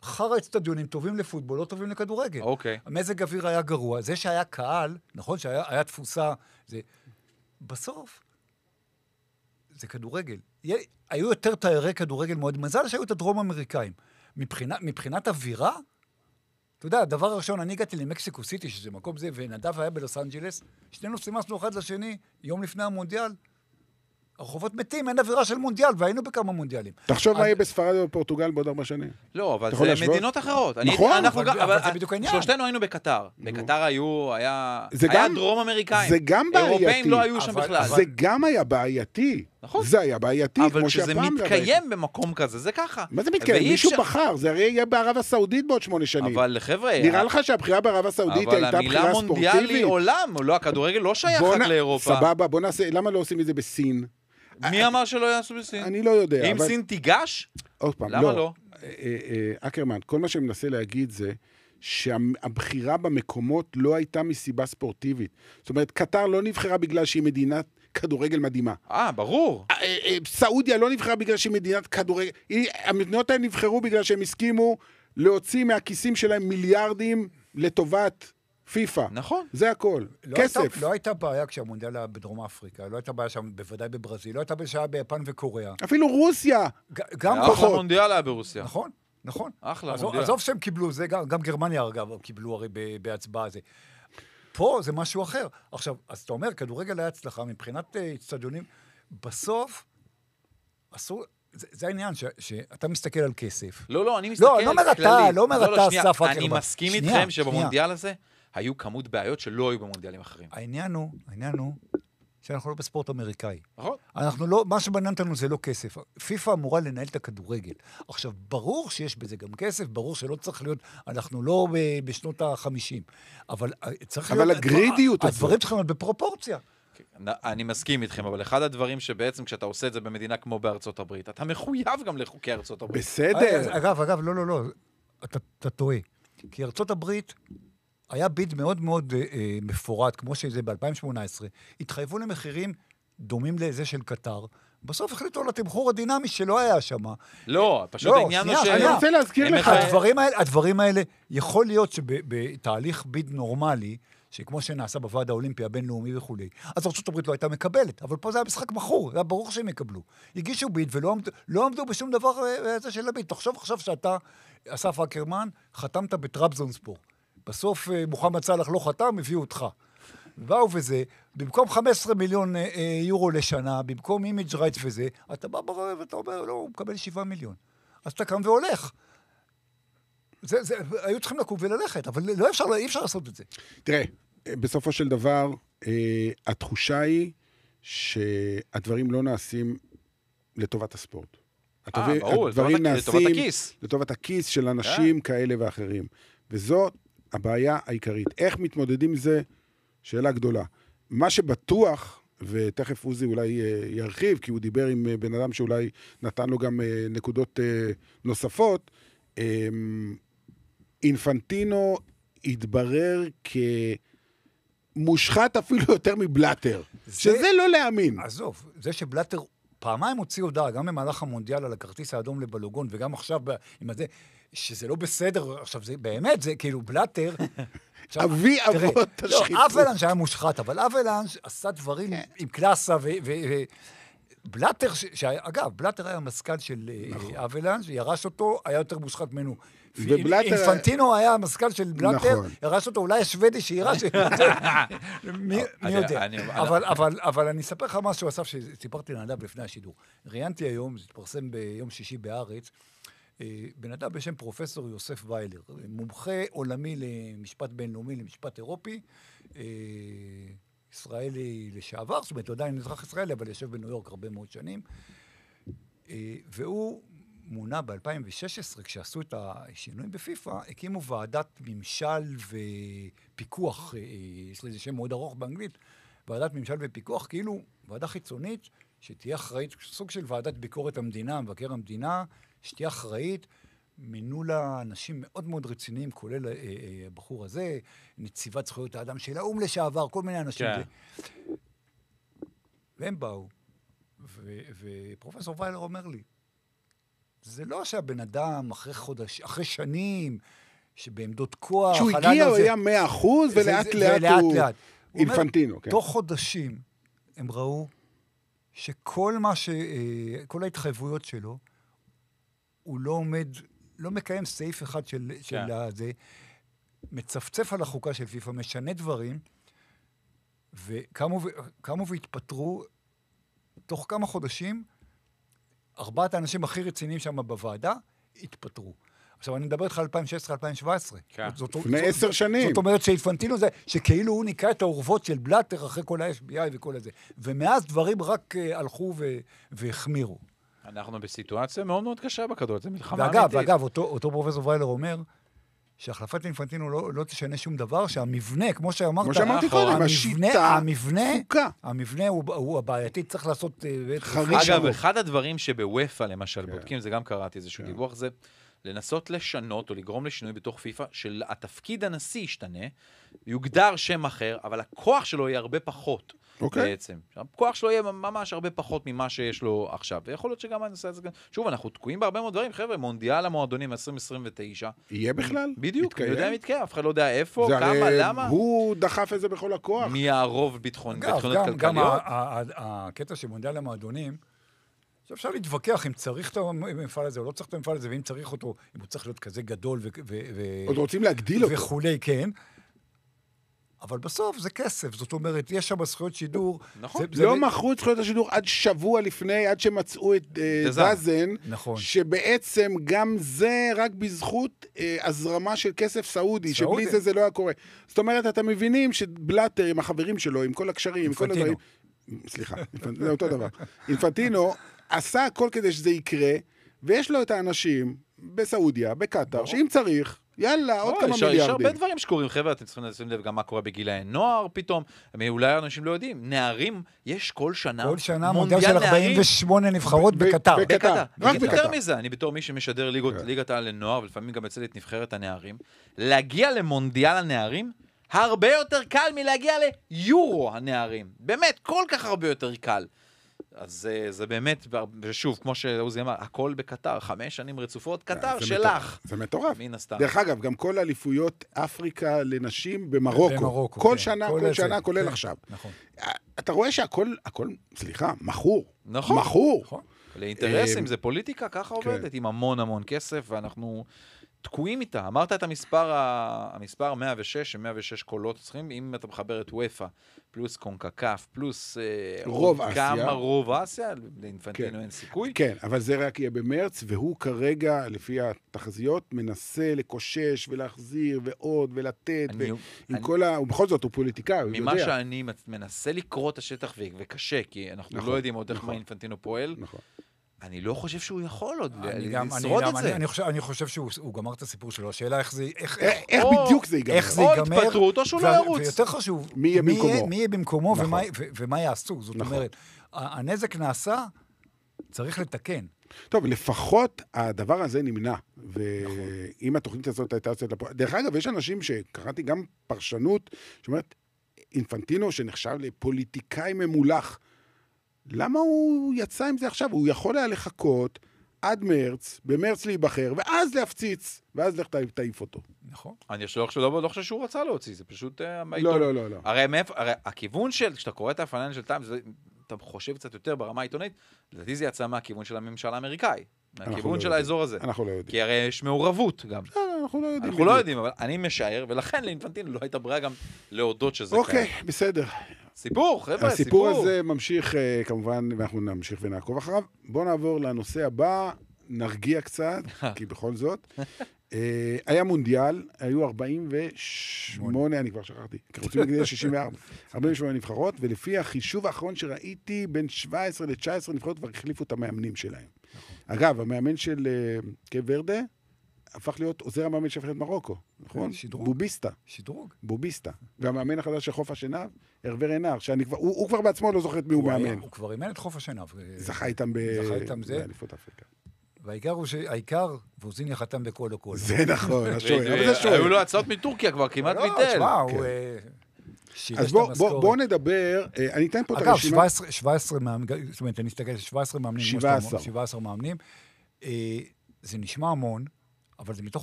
חרא אצטדיונים טובים לפוטבול, לא טובים לכדורגל. אוקיי. המזג אוויר היה גרוע, זה שהיה קהל, נכון שהיה תפוסה, זה... בסוף, זה כדורגל. היו יותר תיירי כדורגל מאוד, מזל שהיו את הדרום אמריקאים. מבחינת אווירה, אתה יודע, הדבר הראשון, אני הגעתי למקסיקו סיטי, שזה מקום זה, ונדב היה בלוס אנג'לס, שנינו סימסנו אחד לשני, יום לפני המונדיאל, הרחובות מתים, אין אווירה של מונדיאל, והיינו בכמה מונדיאלים. תחשוב מה יהיה בספרד ובפורטוגל בעוד 4 שנים. לא, אבל זה מדינות אחרות. נכון, אבל זה בדיוק העניין. שלושתנו היינו בקטר. בקטר היה דרום אמריקאים. זה גם בעייתי. אירופאים לא היו שם בכלל. זה גם היה בעייתי. נכון. זה היה בעייתי, אבל כשזה מתקיים במקום כזה, זה ככה. מה זה מתקיים? מישהו בחר, זה הרי יהיה בערב הסעודית בעוד 8 שנים. אבל חבר'ה... נראה לך שהבחירה בערב הסעודית הייתה בחירה ספורטיבית? אבל המילה מונדיאלי עולם, לא, הכדורגל לא שייך רק לאירופה. סבבה, בוא נעשה, למה לא עושים את זה בסין? מי אמר שלא יעשו בסין? אני לא יודע. אם סין תיגש? עוד פעם, למה לא? אקרמן, כל מה שאני מנסה להגיד זה שהבחירה במקומות לא הייתה מסיבה ספורטיבית. זאת אומרת, קטר לא נבחרה בגלל שהיא מדינת כדורגל מדהימה. ברור. סעודיה לא נבחרה בגלל שהיא מדינת כדורגל. המדינות האלה נבחרו בגלל שהם הסכימו להוציא מהכיסים שלהם מיליארדים לטובת פיפה. נכון. זה הכל. כסף. לא הייתה בעיה כשהמונדיאל היה בדרום אפריקה, לא הייתה בעיה שם בוודאי בברזיל, לא הייתה בעיה ביפן וקוריאה. אפילו רוסיה. גם פחות. אחלה מונדיאל היה ברוסיה. נכון. אחלה מונדיאל. עזוב שהם קיבלו, זה גם גרמניה אגב קיבלו הרי בהצבעה הזה. פה זה משהו אחר. עכשיו, אז אתה אומר, כדורגל היה הצלחה מבחינת אצטדיונים, בסוף, אסור... זה העניין, שאתה מסתכל על כסף. לא, אני מסתכל לא אומר אתה, לא אומר אתה, אסף אקרמן. אני מסכים איתכם שבמונדיאל הזה היו כמות בעיות שלא היו במונדיאלים אחרים. העניין הוא שאנחנו לא בספורט אמריקאי. נכון. אנחנו לא, מה שבעניין אותנו זה לא כסף. פיפה אמורה לנהל את הכדורגל. עכשיו, ברור שיש בזה גם כסף, ברור שלא צריך להיות, אנחנו לא בשנות ה-50. אבל צריך להיות... אבל הגרידיות הזאת. הדברים צריכים להיות בפרופורציה. אני מסכים איתכם, אבל אחד הדברים שבעצם כשאתה עושה את זה במדינה כמו בארצות הברית, אתה מחויב גם לחוקי ארצות הברית. בסדר. אגב, לא. אתה טועה. כי ארצות הברית היה ביד מאוד מאוד מפורט, כמו שזה ב-2018, התחייבו למחירים דומים לזה של קטר, בסוף החליטו על התמחור הדינמי שלא היה שם. לא, פשוט העניין הוא אני רוצה להזכיר לך. הדברים האלה, יכול להיות שבתהליך ביד נורמלי, שכמו שנעשה בוועד האולימפי הבינלאומי וכו', אז ארצות הברית לא הייתה מקבלת, אבל פה זה היה משחק מכור, זה היה ברור שהם יקבלו. הגישו ביד ולא עמדו בשום דבר הזה של הביד. תחשוב עכשיו שאתה, אסף אקרמן, חתמת בטרבזונספור. בסוף מוחמד סלאח לא חתם, הביאו אותך. באו וזה, במקום 15 מיליון יורו לשנה, במקום אימג' רייטס וזה, אתה בא ברב ואתה אומר, לא, הוא מקבל 7 מיליון. אז אתה קם והולך. היו צריכים לקום וללכת, אבל אי אפשר לעשות את זה. תראה, בסופו של דבר, התחושה היא שהדברים לא נעשים לטובת הספורט. ברור, הדברים לטובת הכיס. לטובת הכיס של אנשים כאלה ואחרים. וזאת הבעיה העיקרית. איך מתמודדים עם זה? שאלה גדולה. מה שבטוח, ותכף עוזי אולי ירחיב, כי הוא דיבר עם בן אדם שאולי נתן לו גם נקודות נוספות, אינפנטינו התברר כמושחת אפילו יותר מבלטר. שזה לא להאמין. עזוב, זה שבלטר פעמיים הוציא הודעה, גם במהלך המונדיאל על הכרטיס האדום לבלוגון, וגם עכשיו עם הזה, שזה לא בסדר, עכשיו זה באמת, זה כאילו בלטר, אבי אבות השחיתות. לא, אבלנש היה מושחת, אבל אבלנש עשה דברים עם קלאסה, ובלטר, אגב, בלטר היה מזכ"ל של אבלנש, וירש אותו, היה יותר מושחת ממנו. אינפנטינו היה המזכ"ל של בלטר, ירש אותו, אולי השוודי שירש, מי יודע. אבל אני אספר לך משהו, אסף, שסיפרתי לנדב לפני השידור. ראיינתי היום, זה התפרסם ביום שישי בארץ, בן אדם בשם פרופסור יוסף ויילר, מומחה עולמי למשפט בינלאומי, למשפט אירופי, ישראלי לשעבר, זאת אומרת, עדיין אזרח ישראלי, אבל יושב בניו יורק הרבה מאוד שנים, והוא מונה ב-2016, כשעשו את השינויים בפיפה, הקימו ועדת ממשל ופיקוח, יש לזה שם מאוד ארוך באנגלית, ועדת ממשל ופיקוח, כאילו ועדה חיצונית, שתהיה אחראית, סוג של ועדת ביקורת המדינה, מבקר המדינה, שתהיה אחראית, מינו לה אנשים מאוד מאוד רציניים, כולל הבחור הזה, נציבת זכויות האדם של האו"ם לשעבר, כל מיני אנשים. והם באו, ופרופסור ויילר אומר לי, זה לא שהבן אדם אחרי שנים, שבעמדות כוח... שהוא הגיע, הוא היה 100%, ולאט לאט הוא... אינפנטינו, כן. תוך חודשים הם ראו שכל כל ההתחייבויות שלו, הוא לא מקיים סעיף אחד של זה, מצפצף על החוקה של פיפה, משנה דברים, וקמו והתפטרו תוך כמה חודשים, 4 האנשים הכי רציניים שם בוועדה, התפטרו. עכשיו, אני מדבר איתך על 2016-2017. כן. לפני 10 שנים. זאת אומרת שאינפנטינו זה, שכאילו הוא ניקה את האורוות של בלאטר אחרי כל ה-FBI וכל הזה. ומאז דברים רק הלכו והחמירו. אנחנו בסיטואציה מאוד מאוד קשה בכדור, זה מלחמה אמיתית. ואגב, אותו פרופסור ויילר אומר, שהחלפת אינפנטינו לא תשנה שום דבר, שהמבנה, כמו שאמרת... כמו שאמרתי קודם, השיטה תפוקה. המבנה הוא הבעייתי, צריך לעשות... אגב, אחד הדברים שבוופא, למשל, בודקים, זה גם קראתי איזשהו דיווח, זה לנסות לשנות או לגרום לשינוי בתוך פיפה, שהתפקיד הנשיא ישתנה, יוגדר שם אחר, אבל הכוח שלו יהיה הרבה פחות. בעצם. הכוח שלו יהיה ממש הרבה פחות ממה שיש לו עכשיו. ויכול להיות שגם הנושא הזה... שוב, אנחנו תקועים בהרבה מאוד דברים. חבר'ה, מונדיאל המועדונים 2029. יהיה בכלל? בדיוק. אני יודע אם יתקיים, אף אחד לא יודע איפה, כמה, למה. הוא דחף את זה בכל הכוח. מי יערוב ביטחונות כלכליות. גם הקטע של מונדיאל המועדונים, שאפשר להתווכח אם צריך את המפעל הזה או לא צריך את המפעל הזה, ואם צריך אותו, אם הוא צריך להיות כזה גדול עוד רוצים להגדיל אותו. וכולי, כן. אבל בסוף זה כסף, זאת אומרת, יש שם זכויות שידור. נכון. לא מכרו את זכויות השידור עד שבוע לפני, עד שמצאו את דזן, נכון. שבעצם גם זה רק בזכות הזרמה של כסף סעודי, שבלי זה לא היה קורה. זאת אומרת, אתם מבינים שבלאטר עם החברים שלו, עם כל הקשרים, עם כל הדברים... סליחה, זה אותו דבר. אינפנטינו עשה הכל כדי שזה יקרה, ויש לו את האנשים בסעודיה, בקטר, שאם צריך... יאללה, עוד כמה מיליארדים. יש הרבה דברים שקורים, חבר'ה, אתם צריכים לשים לב גם מה קורה בגילי נוער פתאום, אולי אנשים לא יודעים, נערים, יש כל שנה מונדיאל של 48 נבחרות בקטר. רק יותר מזה, אני בתור מי שמשדר ליגת העל לנוער, ולפעמים גם יצא לי את נבחרת הנערים, להגיע למונדיאל הנערים, הרבה יותר קל מלהגיע ליורו הנערים. באמת, כל כך הרבה יותר קל. אז זה באמת, ושוב, כמו שעוזי אמר, הכל בקטר, 5 שנים רצופות, קטר שלך. זה מטורף. דרך אגב, גם כל אליפויות אפריקה לנשים במרוקו. כל שנה, כולל עכשיו. אתה רואה שהכל, סליחה, מכור. נכון. מכור. לאינטרסים, זה פוליטיקה, ככה עובדת, עם המון המון כסף, ואנחנו... תקועים איתה. אמרת את המספר 106, 106 קולות צריכים, אם אתה מחבר את וויפה, פלוס קונקקף, פלוס רוב אסיה. כמה רוב אסיה, לאינפנטינו אין סיכוי. כן, אבל זה רק יהיה במרץ, והוא כרגע, לפי התחזיות, מנסה לקושש ולהחזיר ועוד ולתת, ובכל זאת הוא פוליטיקאי, הוא יודע. ממה שאני מנסה לקרוא את השטח וקשה, כי אנחנו לא יודעים עוד איך מה אינפנטינו פועל, אני לא חושב שהוא יכול עוד לשרוד את זה. אני חושב שהוא גמר את הסיפור שלו. השאלה איך זה... איך בדיוק זה ייגמר? או התפטרות או שהוא לא ירוץ. ויותר חשוב, מי יהיה במקומו ומה יעשו. זאת אומרת, הנזק נעשה, צריך לתקן. טוב, לפחות הדבר הזה נמנע. ואם התוכנית הזאת הייתה יוצאת לפועל... דרך אגב, יש אנשים שקראתי גם פרשנות, שאומרת, אינפנטינו שנחשב לפוליטיקאי ממולח, למה הוא יצא עם זה עכשיו? הוא יכול היה לחכות עד מרץ, במרץ להיבחר, ואז להפציץ, ואז לך תעיף אותו. נכון. אני לא חושב שהוא רצה להוציא, זה פשוט... לא. הרי הכיוון של, כשאתה קורא את הפיננשל טיימס, אתה חושב קצת יותר ברמה העיתונאית, לדעתי זה יצא מהכיוון של הממשל האמריקאי, מהכיוון של האזור הזה. אנחנו לא יודעים. כי הרי יש מעורבות גם. אנחנו לא יודעים. אנחנו לא יודעים, אבל אני משער, ולכן לאינפנטינו לא הייתה ברירה גם להודות שזה קיים. אוקיי, בסדר. סיפור, חבר'ה, הסיפור הזה ממשיך, כמובן, ואנחנו נמשיך ונעקוב אחריו. בואו נעבור לנושא הבא, נרגיע קצת, כי בכל זאת. היה מונדיאל, היו 48, אני כבר שכחתי, כי רוצים להגיד 64, 48 נבחרות, ולפי החישוב האחרון שראיתי, בין 17 ל-19 נבחרות, כבר החליפו את המאמנים שלהם. אגב, המאמן של קייפ ורדה, הפך להיות עוזר המאמן של נבחרת מרוקו, נכון? בוביסטה. שדרוג. בוביסטה. והמאמן החדש של חוף השנהב, הרבר רנר, הוא כבר בעצמו לא זוכר את מי הוא מאמן. הוא כבר אימן את חוף השנהב. זכה איתם באליפות אפריקה. והעיקר, ואוזיניה חתם בכל או כל. זה נכון, השוער. היו לו הצעות מטורקיה כבר, כמעט ביטל. אז בואו נדבר, אני אתן פה את הרשימה. אגב, 17 מאמנים, זאת אומרת, אני אסתכל, 17 מאמנים. 17. 17 מאמנים. זה נשמע המון, אבל זה מתוך